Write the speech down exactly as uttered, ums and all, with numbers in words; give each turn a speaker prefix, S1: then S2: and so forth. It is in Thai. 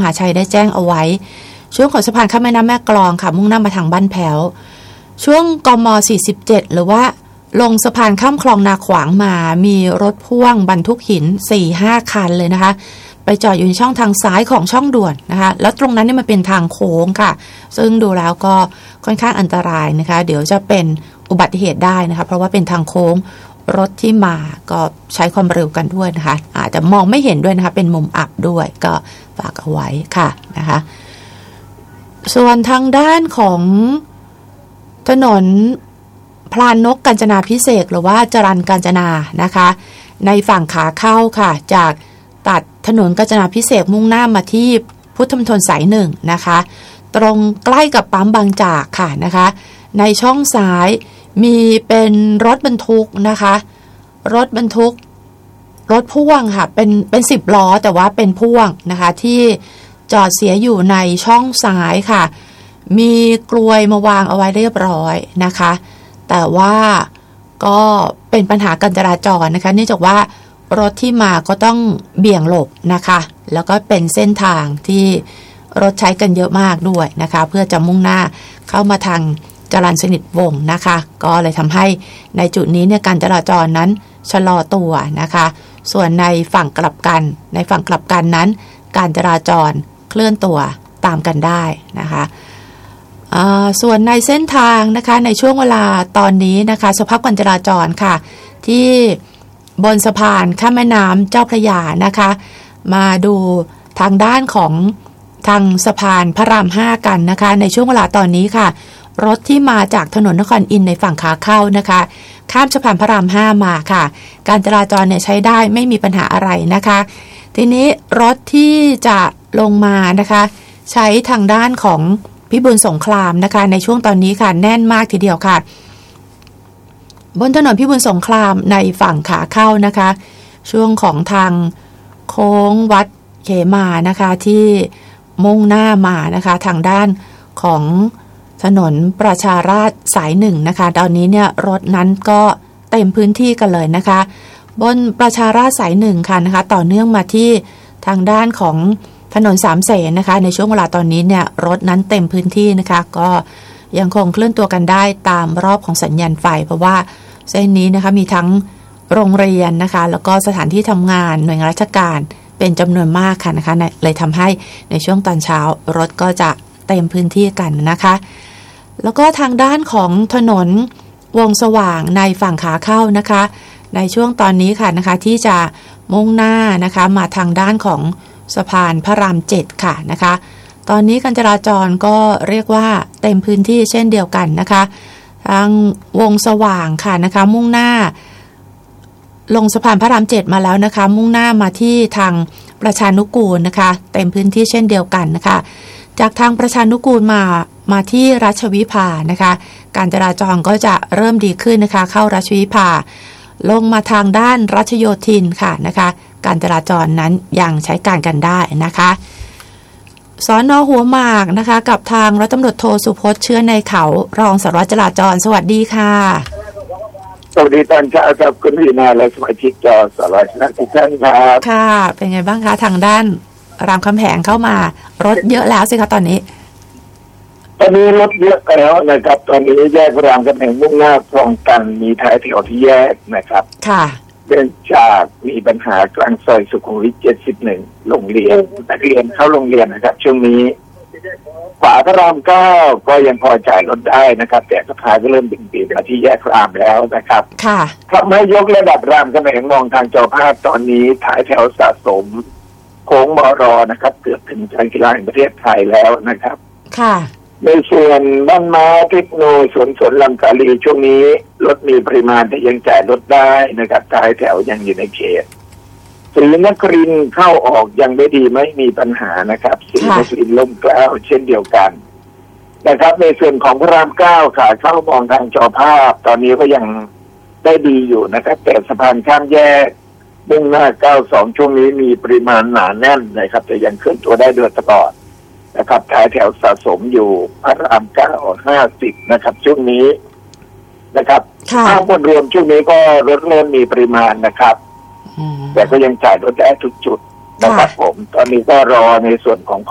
S1: มหาชัยได้แจ้งเอาไว้ช่วงของสะพานข้ามแม่น้ำแม่กลองค่ะมุ่งหน้ามาทางบ้านแพ้วช่วงกมสี่สิบเจ็ดหรือว่าลงสะพานข้ามคลองนาขวางมามีรถพ่วงบรรทุกหิน สี่ห้า คันเลยนะคะไปจอดอยู่ในช่องทางซ้ายของช่องด่วนนะคะแล้วตรงนั้นนี่มันเป็นทางโค้งค่ะซึ่งดูแล้วก็ค่อนข้างอันตรายนะคะเดี๋ยวจะเป็นอุบัติเหตุได้นะคะเพราะว่าเป็นทางโค้งรถที่มาก็ใช้ความเร็วกันด้วยนะคะอาจจะมองไม่เห็นด้วยนะคะเป็นมุมอับด้วยก็ฝากเอาไว้ค่ะนะคะส่วนทางด้านของถนนพลานนกกาญจนาภิเษกหรือว่าจรัญกาญจนานะคะในฝั่งขาเข้าค่ะจากตัดถนนกาญจนาภิเษกมุ่งหน้ามาที่พุทธมณฑลสายหนึ่งนะคะตรงใกล้กับปั๊มบางจากค่ะนะคะในช่องซ้ายมีเป็นรถบรรทุกนะคะรถบรรทุกรถพ่วงค่ะเป็นเป็นสิบล้อแต่ว่าเป็นพ่วงนะคะที่จอดเสียอยู่ในช่องซ้ายค่ะมีกลวยมาวางเอาไว้เรียบร้อยนะคะแต่ว่าก็เป็นปัญหาการจราจรนะคะเนื่องจากว่ารถที่มาก็ต้องเบี่ยงหลบนะคะแล้วก็เป็นเส้นทางที่รถใช้กันเยอะมากด้วยนะคะเพื่อจะมุ่งหน้าเข้ามาทางจรัญสนิทวงศ์นะคะก็เลยทำให้ในจุดนี้เนี่ยการจราจรนั้นชะลอตัวนะคะส่วนในฝั่งกลับกันในฝั่งกลับกันนั้นการจราจรเคลื่อนตัวตามกันได้นะคะส่วนในเส้นทางนะคะในช่วงเวลาตอนนี้นะคะสภาพการจราจรค่ะที่บนสะพานข้ามแม่น้ำเจ้าพระยานะคะมาดูทางด้านของทางสะพานพระรามห้ากันนะคะในช่วงเวลาตอนนี้ค่ะรถที่มาจากถนนนครอินทร์ในฝั่งขาเข้านะคะข้ามสะพานพระรามห้ามาค่ะการจราจรเนี่ยใช้ได้ไม่มีปัญหาอะไรนะคะทีนี้รถที่จะลงมานะคะใช้ทางด้านของพิบูลสงครามนะคะในช่วงตอนนี้ค่ะแน่นมากทีเดียวค่ะบนถนนพิบูลสงครามในฝั่งขาเข้านะคะช่วงของทางโค้งวัดเขมานะคะที่มุ่งหน้ามานะคะทางด้านของถนนประชาราษฎร์สายหนึ่งนะคะตอนนี้เนี่ยรถนั้นก็เต็มพื้นที่กันเลยนะคะบนประชาราษฎร์สายหนึ่งค่ะนะคะต่อเนื่องมาที่ทางด้านของถนนสามเสนนะคะในช่วงเวลาตอนนี้เนี่ยรถนั้นเต็มพื้นที่นะคะก็ยังคงเคลื่อนตัวกันได้ตามรอบของสัญญาณไฟเพราะว่าเส้นนี้นะคะมีทั้งโรงเรียนนะคะแล้วก็สถานที่ทำงานหน่วยงานราชการเป็นจำนวนมากค่ะนะคะเลยทำให้ในช่วงตอนเช้ารถก็จะเต็มพื้นที่กันนะคะแล้วก็ทางด้านของถนนวงสว่างในฝั่งขาเข้านะคะในช่วงตอนนี้ค่ะนะคะที่จะมุ่งหน้านะคะมาทางด้านของสะพานพระรามเจ็ดค่ะนะคะตอนนี้การจราจรก็เรียกว่าเต็มพื้นที่เช่นเดียวกันนะคะทางวงสว่างค่ะนะคะมุ่งหน้าลงสะพานพระรามเจ็ดมาแล้วนะคะมุ่งหน้ามาที่ทางประชานุกูลนะคะเต็มพื้นที่เช่นเดียวกันนะคะจากทางประชานุกูลมามาที่รัชวิภานะคะการจราจรก็จะเริ่มดีขึ้นนะคะเข้ารัชวิภาลงมาทางด้านรัชโยธินค่ะนะคะการจราจรนั้นยังใช้การกันได้นะคะสน.หัวหมากนะคะกับทางร้อยตำรวจโทสุพจน์เชื้อในเขารองสารวัตรจราจรสวัสดีค่ะ
S2: สวัสดีตอนเช้าครับคุณวีนาและสมาชิกจอสารวัตรนักทุกท่านครับ
S1: ค่ะเป็นไงบ้างคะทางด้านรามคำแหงเข้ามารถเยอะแล้วสิคะตอนนี้
S2: ตอนนี้รถเยอะแล้วนะครับตอนนี้แยกรามคำแหงมุ่งหน้าคลองตันมีท้ายแถวที่แยกนะครับ
S1: ค่ะ
S2: เนื่องจากมีปัญหากลางซอยสุขุมวิทเจ็ดสิบเอ็ดโรงเรียนนักเรียนเข้าโรงเรียนนะครับช่วงนี้ขวาพระรามเก้าก็ยังพอจ่ายรถได้นะครับแต่สุดท้ายก็เริ่มบิ่งบีมาที่แยกรามแล้วนะครับ
S1: ค่ะ
S2: ทำให้ยกระดับรามคำแหงมองทางจอภาพตอนนี้ท้ายแถวสะสมโค้งมรอนะครับเกือบถึงการกีฬาแห่งประเทศไทยแล้วนะครับ
S1: ค่ะ
S2: ในส่วนบ้านม้าเทคโนสวนสวนลำกาลีช่วงนี้รถมีปริมาณแต่ยังจ่ายรถได้นะครับท้ายแถวยังอยู่ในเขตศรีนครินทร์เข้าออกยังไม่ดีไม่มีปัญหานะครับศรีนครินทร์ล่มเกล้าเช่นเดียวกันนะครับในส่วนของพระรามเก้าขาเข้ามองทางจอภาพตอนนี้ก็ยังได้ดีอยู่นะครับแต่สะพานข้ามแยกมุ่งหน้าเก้าสิบสองช่วงนี้มีปริมาณหนาแน่นนะครับแต่ยังเคลื่อนตัวได้โดยตลอดนะครับท้ายแถวสะสมอยู่พระรามเก้าห้าสิบนะครับช่วงนี้นะครับภาพรวมช่วงนี้ก็รถเริ่มมีปริมาณนะครับแต่ก็ยังจ่ายรถได้ทุกจุดนะครับผมตอนนี้ก็รอในส่วนของ